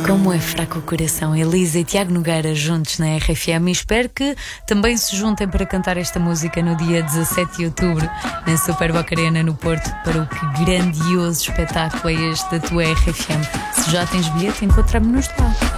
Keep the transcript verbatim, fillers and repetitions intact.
Como é fraco o coração. Elisa e Tiago Nogueira juntos na R F M, e espero que também se juntem para cantar esta música no dia dezassete de outubro na Super Boca Arena no Porto, para o que grandioso espetáculo é este da tua R F M. Se já tens bilhete, encontramos-nos lá.